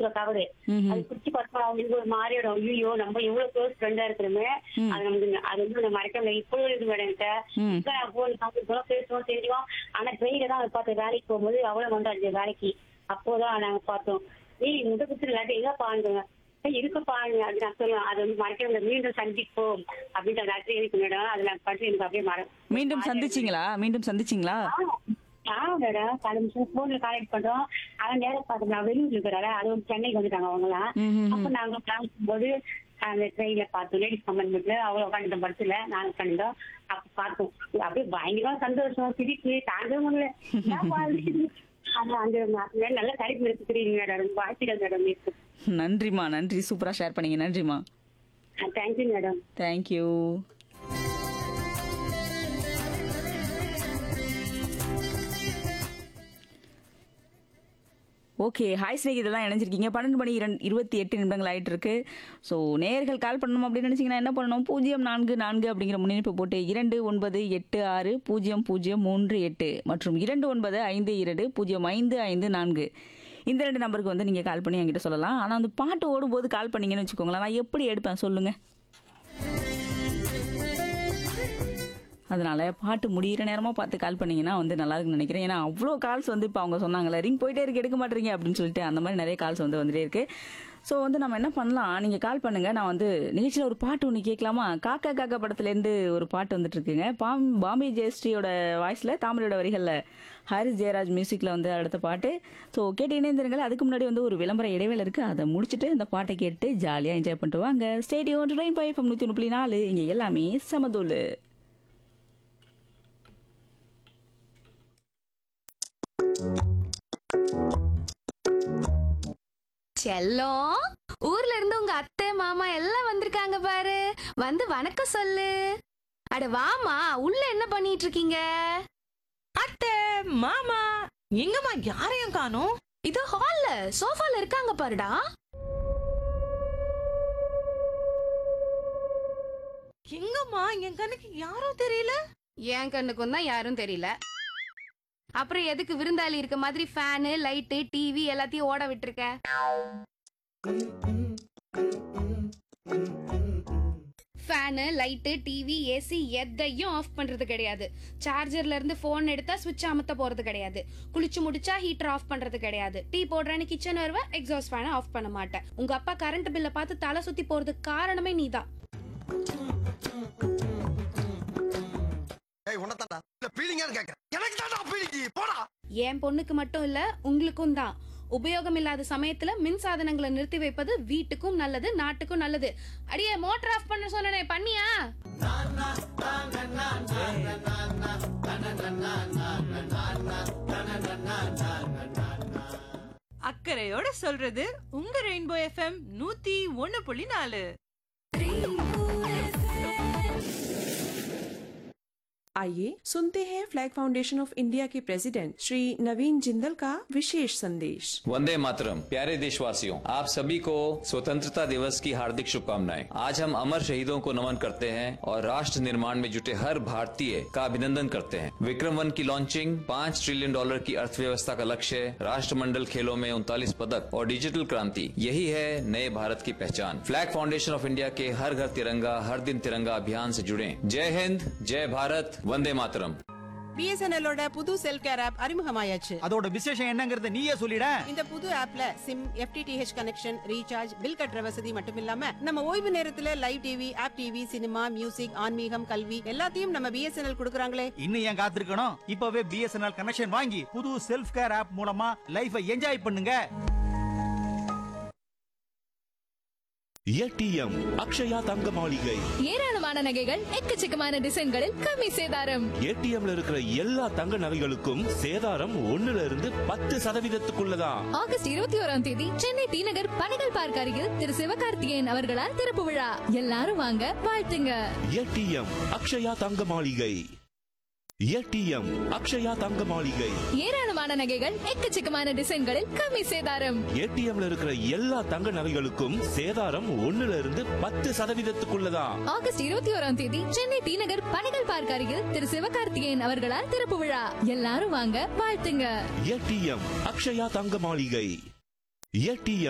Kilo cover. அது குடிச்சு பார்த்தா அவங்களுக்கு ஒரு மாறிடும். ஐயோ நம்ம எவ்வளவு க்ளோஸ் ஃப்ரெண்டா இருக்கிறோமே, அது நமக்கு அது வந்து நான் மறக்க முடியாது. இப்போ இருக்கு மேடம் என்கிட்ட. போன் சாப்பிட்டு பேசுவோம் தெரியும். ஆனா ட்ரெயில தான் பார்த்தோம் வேலைக்கு போகும்போது அவ்வளவு வந்தாச்சு வேலைக்கு. அப்போதான் நாங்க பார்த்தோம். முட்டை குடுத்து இல்லாட்டி எங்க பாருங்க இருக்க பாருங்க அது நான் சொல்லுவேன். அது வந்து மறக்க முடியாது. மீண்டும் சந்திப்போம் அப்படின்ற லெட்டர் இருக்கு மேடம். அது நான் படிச்சு எனக்கு அப்படியே மீண்டும் சந்திச்சீங்களா? மேடம் பல நிமிஷம் போன்ல கான்டாக்ட் பண்றோம். அவன் நேரம் பார்த்தோம் நான் வெளியூர்ல இருக்கிறாரு. அது வந்து சென்னைக்கு வந்துட்டாங்க அவங்களாம். அப்ப நாங்க பிளான் போது அந்த ட்ரெயின்ல பார்த்தோம். லேடிஸ் கம்பார்ட்மெண்ட்ல அவ்வளவு உட்காந்து படத்துல நாங்க கண்டோம். அப்ப பார்த்தோம் அப்படியே பயங்கரமா சந்தோஷம் சிரிப்பு தாங்க முடியல. ஆனா அந்த நல்ல கரெக்ட் எடுத்துக்கிறீங்க மேடம். வாழ்த்துக்கள் மேடம். நன்றிமா, நன்றி. சூப்பரா ஷேர் பண்ணீங்க. நன்றிமா. Thank you madam. Thank you. Okay, hi snake இதெல்லாம் இணைஞ்சிருக்கீங்க. 12 மணி 28 நிமிடங்கள் ஆயிட்டு இருக்கு. ஸோ நேயர்கள் கால் பண்ணணும் அப்படின்னு நினைச்சீங்கன்னா என்ன பண்ணணும்? 044 அப்படிங்கிற முன்னிணைப்பு போட்டு 29860038 மற்றும் 2952055554 இந்த 2 நம்பருக்கு வந்து நீங்கள் கால் பண்ணி என்கிட்ட சொல்லலாம். ஆனால் அந்த பாட்டு ஓடும்போது கால் பண்ணீங்கன்னு வச்சுக்கோங்களேன், நான் எப்படி எடுப்பேன் சொல்லுங்கள். அதனால பாட்டு முடிகிற நேரமாக பார்த்து கால் பண்ணீங்கன்னா வந்து நல்லா இருக்குன்னு நினைக்கிறேன். ஏன்னா அவ்வளோ கால்ஸ் வந்து இப்போ அவங்க சொன்னாங்களே ரிங் போயிட்டே இருக்கு எடுக்க மாட்டேறீங்க அப்படின்னு சொல்லிட்டு அந்த மாதிரி நிறைய கால்ஸ் வந்து வந்துட்டே இருக்கு. ஸோ வந்து நம்ம என்ன பண்ணலாம், நீங்கள் கால் பண்ணுங்க. நான் வந்து நிகழ்ச்சியில் ஒரு பாட்டு ஒன்று கேட்கலாமா? காக்கா காக்கா படத்துலேருந்து ஒரு பாட்டு வந்துட்டு இருக்குங்க. பாம்பே ஜெயஸ்ரீயோட வாய்ஸில், தாமரையோட வரிகளில், ஹாரிஸ் ஜெயராஜ் மியூசிக்கில் வந்து அடுத்த பாட்டு. ஸோ கேட்டு இணைந்திருங்கள். அதுக்கு முன்னாடி வந்து ஒரு விளம்பர இடைவேளை இருக்குது. அதை முடிச்சுட்டு இந்த பாட்டை கேட்டு ஜாலியாக என்ஜாய் பண்ணிட்டு வாங்க. ஸ்டேடியம் 105.4 இங்கே எல்லாமே சமதூள். செல்லம், ஊர்ல இருந்து உங்க அத்தை மாமா எல்லாம் வந்திருக்காங்க பாரு. வந்து வணக்கம் சொல்லு. அட வாமா, உள்ள என்ன பண்ணிட்டு இருக்கீங்க? அத்தை மாமா எங்கம்மா யாரையும் காணோம்? இது ஹால்ல சோஃபால இருக்காங்க பாருடா. எங்கம்மா என் கண்ணுக்கு யாரும் தெரியல. என் கண்ணுக்கும் தான் யாரும் தெரியல. அப்புறம் எதுக்கு விருந்தாளி இருக்க மாதிரி ஃபேனு லைட்டு டிவி எல்லாத்தையும் ஓட விட்டுருக்க? ஃபேனு லைட்டு டிவி ஏசி எதையும் ஆஃப் பண்றது கிடையாது. சார்ஜர்ல இருந்து போன் எடுத்தா சுவிட்ச் அமுத்த போறது கிடையாது. குளிச்சு முடிச்சா ஹீட்டர் ஆஃப் பண்றது கிடையாது. டீ போடுறேன்னு கிச்சன் வருவ, எக்ஸாஸ்ட் ஃபேனை ஆஃப் பண்ண மாட்டேன். உங்க அப்பா கரண்ட் பில்ல பார்த்து தலை சுத்தி போறதுக்கு காரணமே நீதான். என் பொண்ணுக்கு மட்டும் இல்ல, உங்களுக்கும் தான். உபயோகம் இல்லாத சமயத்துல மின் சாதனங்களை நிறுத்தி வைப்பது வீட்டுக்கும் நல்லது, நாட்டுக்கும் நல்லது. அடியே மோட்டர் ஆஃப் பண்ண சொன்னனே, பண்ணியா? அக்கறையோட சொல்றது உங்க ரெயின்போ எஃப்எம் 101.4. आइए सुनते हैं फ्लैग फाउंडेशन ऑफ इंडिया के प्रेसिडेंट श्री नवीन जिंदल का विशेष संदेश। वंदे मातरम। प्यारे देशवासियों, आप सभी को स्वतंत्रता दिवस की हार्दिक शुभकामनाएं। आज हम अमर शहीदों को नमन करते हैं और राष्ट्र निर्माण में जुटे हर भारतीय का अभिनंदन करते हैं। विक्रम 1 की लॉन्चिंग, $5 ट्रिलियन की अर्थव्यवस्था का लक्ष्य, राष्ट्रमंडल खेलों में 39 पदक और डिजिटल क्रांति, यही है नए भारत की पहचान। फ्लैग फाउंडेशन ऑफ इंडिया के हर घर तिरंगा हर दिन तिरंगा अभियान से जुड़े। जय हिंद, जय भारत, वंदे मातरम। BSNL ஓட புது செல்ஃப் கேர் ஆப் அறிமுகமாயாச்சு. அதோட விசேஷம் என்னங்கறத நீயே சொல்லிட. இந்த புது ஆப்ல sim, FTTH connection, recharge, bill கட்டுற வசதி மட்டும் இல்லாம நம்ம ஓய்வு நேரத்துல live TV, app TV, cinema, music, ஆன்மீகம், கல்வி எல்லாத்தையும் நம்ம BSNL கொடுக்கறாங்களே. இன்னும் ஏன் காத்திருக்கணும்? இப்பவே BSNL கனெக்ஷன் வாங்கி புது செல்ஃப் கேர் ஆப் மூலமா லைஃபை என்ஜாய் பண்ணுங்க. ஏடிஎம் அக்ஷயா தங்க மாளிகை. ஏராளமான நகைகள், எக்கச்சக்கமான டிசைன்களில் கம்மி சேதாரம். ஏடிஎம்ல இருக்கிற எல்லா தங்க நகைகளுக்கும் சேதாரம் 1% ஆகஸ்ட் 21ஆம் தேதி சென்னை டி நகர் பனகல் பார்க் அருகில் திரு சிவகார்த்திகேயன் அவர்களால் திறப்பு விழா. எல்லாரும் வாங்க, வாழ்த்துங்க. ஏடிஎம் அக்ஷயா தங்க மாளிகை. ஏடிஎம் அக்ஷயா தங்க மாளிகை. ஏராளமான நகைகள், எக்கச்சக்கமான டிசைன்களில் கம்மி சேதாரம். ஏடிஎம்ல இருக்கிற எல்லா தங்க நகைகளுக்கும் சேதாரம் 1% ஆகஸ்ட் 21ஆம் தேதி சென்னை டி நகர் பனகல் பார்க் அருகில் திரு சிவகார்த்திகேயன் அவர்களால் திறப்பு விழா. எல்லாரும் வாங்க, வாழ்த்துங்க. ஏடிஎம் அக்ஷயா தங்க மாளிகை. ஏடிஎம்